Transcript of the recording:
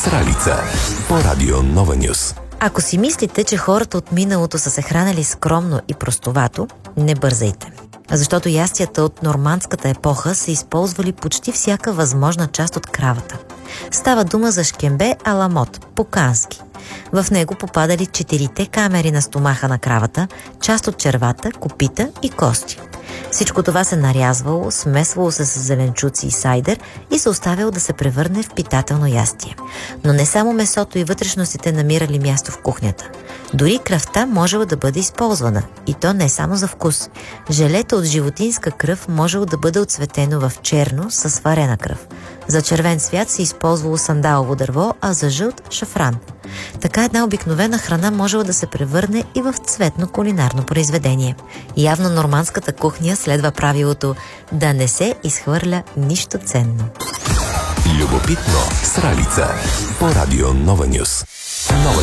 Сралица по радио Нова Нюс. Ако си мислите, че хората от миналото са се хранили скромно и простовато, не бързайте. Защото ястията от нормандската епоха са използвали почти всяка възможна част от кравата. Става дума за шкембе ала мод, покански. В него попадали 4 камери на стомаха на кравата, част от червата, копита и кости. Всичко това се нарязвало, смесвало се с зеленчуци и сайдер и се оставяло да се превърне в питателно ястие. Но не само месото и вътрешностите намирали място в кухнята. Дори кръвта можела да бъде използвана, и то не само за вкус. Желето от животинска кръв можело да бъде отцветено в черно с сварена кръв. За червен цвят се използвало сандалово дърво, а за жълт – шафран. Така една обикновена храна можела да се превърне и в цветно кулинарно произведение. Явно нормандската кухня следва правилото да не се изхвърля нищо ценно. Любопитно Сралица по радио Нова Нюс. Нова